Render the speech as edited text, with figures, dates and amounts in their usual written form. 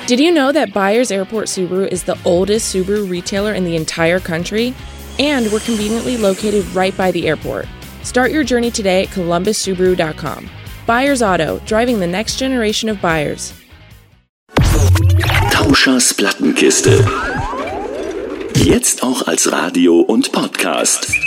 Did you know that Byers Airport Subaru is the oldest Subaru retailer in the entire country? And we're conveniently located right by the airport. Start your journey today at columbussubaru.com. Byers Auto, driving the next generation of buyers. Tauschers Plattenkiste. Jetzt auch als Radio und Podcast.